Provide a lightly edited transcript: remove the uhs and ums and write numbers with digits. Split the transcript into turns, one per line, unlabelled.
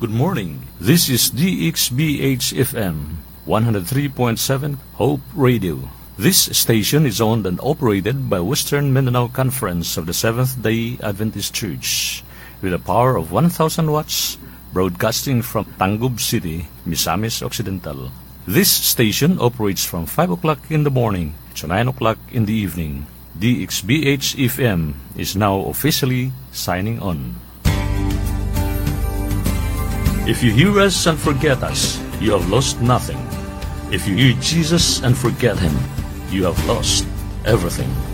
Good morning. This is DXBH-FM 103.7 Hope Radio. This station is owned and operated by Western Mindanao Conference of the Seventh-day Adventist Church with a power of 1,000 watts, broadcasting from Tangub City, Misamis Occidental. This station operates from 5 o'clock in the morning to 9 o'clock in the evening. DXBH-FM is now officially signing on. If you hear us and forget us, you have lost nothing. If you hear Jesus and forget Him, you have lost everything.